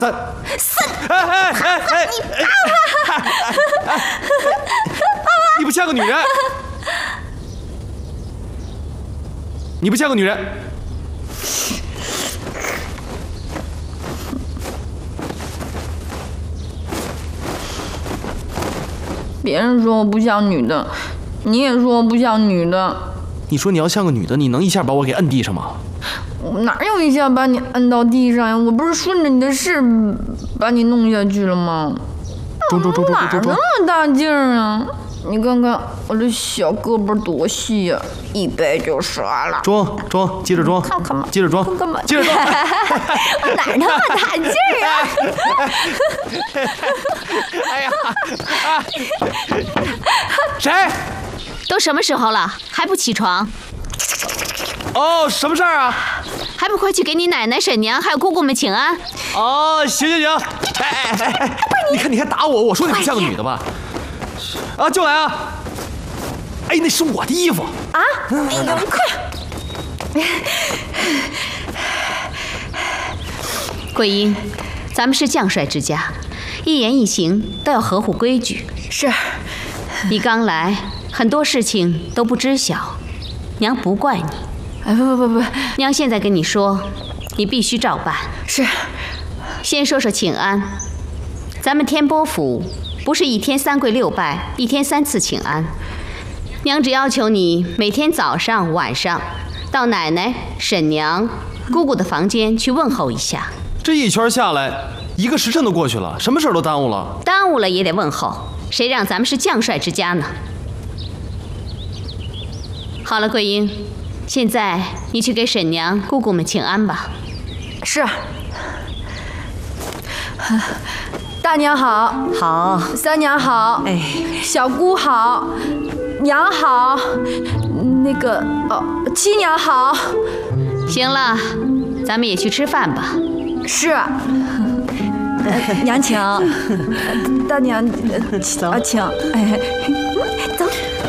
你不像个女人，你不像个女人。 别人说我不像女的，你也说我不像女的。 你说你要像个女的，你能一下把我给摁地上吗？ 我哪有一下把你摁到地上呀？我不是顺着你的势把你弄下去了吗？哪那么大劲儿啊？你看看我这小胳膊多细呀，一掰就刷了。 装，接着装， 看嘛， 接着装，接着装。 我哪那么大劲儿啊？ 哎呀！谁？ 都什么时候了，还不起床？ 哦，什么事儿啊？ 还不快去给你奶奶、婶娘还有姑姑们请安！ 哦，行。哎，你看打我！我说你不像个女的吧？啊，就来啊！哎，那是我的衣服啊！哎呦，快！ 桂英，咱们是将帅之家，一言一行都要合乎规矩。 是。 你刚来，很多事情都不知晓，娘不怪你。 哎，不， 娘现在跟你说，你必须照办。 是。 先说说请安，咱们天波府不是1天3跪6拜，1天3次请安。娘只要求你每天早上、晚上到奶奶、婶娘、姑姑的房间去问候一下。 这一圈下来，1个时辰都过去了，什么事儿都耽误了。 耽误了也得问候，谁让咱们是将帅之家呢？好了，桂英，现在你去给婶娘、姑姑们请安吧。 是。大娘好， 好； 三娘好， 哎， 小姑好，娘好，七娘好。 行了，咱们也去吃饭吧。 是。娘请，大娘请。哎，走。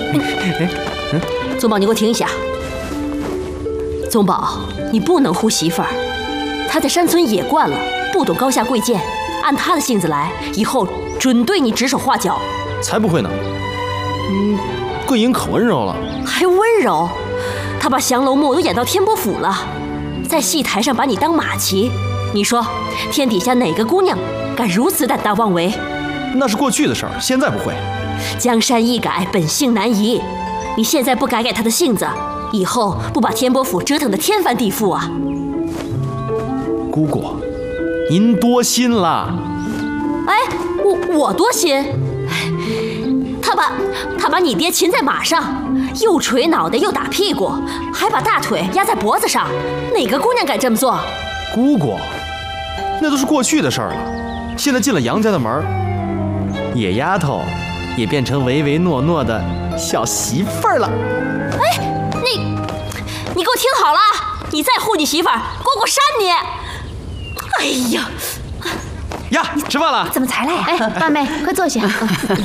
宗宝，你给我停一下。宗宝，你不能唬媳妇儿，她在山村野惯了，不懂高下贵贱。按他的性子来，以后准对你指手画脚。 才不会呢。桂英可温柔了。 还温柔？他把降龙木都演到天波府了，在戏台上把你当马骑。你说，天底下哪个姑娘敢如此胆大妄为？ 那是过去的事儿，现在不会。 江山易改，本性难移。你现在不改他的性子，以后不把天波府折腾得天翻地覆啊！ 姑姑，您多心了。 哎，我多心？他把你爹擒在马上，又捶脑袋又打屁股，还把大腿压在脖子上，哪个姑娘敢这么做？ 姑姑，那都是过去的事儿了。现在进了杨家的门，野丫头也变成唯唯诺诺的小媳妇儿了。 哎，你给我听好了，你再护你媳妇儿，姑姑扇你！哎呀， 呀，吃饭了？ 怎么才来呀？ 哎，八妹，快坐下。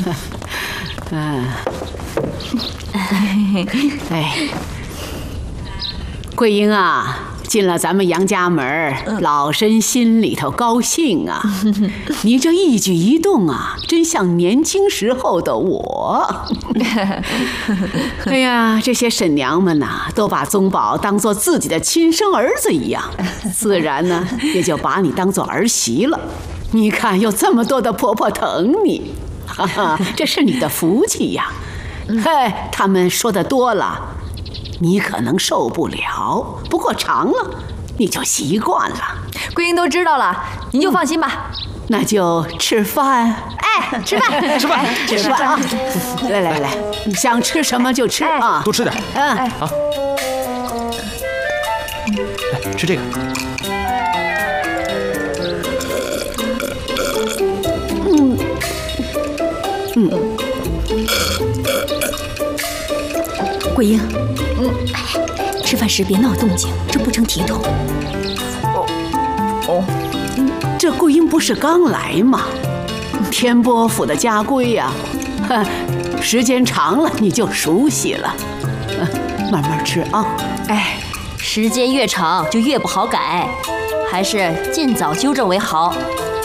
桂英啊，进了咱们杨家门，老身心里头高兴啊！你这一举一动啊，真像年轻时候的我。哎呀，这些婶娘们呐，都把宗宝当作自己的亲生儿子一样，自然呢也就把你当作儿媳了。你看，有这么多的婆婆疼你，哈哈，这是你的福气呀。嗨，他们说的多了，你可能受不了，不过尝了你就习惯了。 桂英都知道了，您就放心吧。 那就吃饭。 哎，吃饭， 吃饭， 吃饭啊！来，想吃什么就吃啊， 多吃点。好，来吃这个。 桂英，吃饭时别闹动静，这不成体统。 这桂英不是刚来吗？天波府的家规呀，时间长了你就熟悉了。慢慢吃啊。 时间越长就越不好改，还是尽早纠正为好。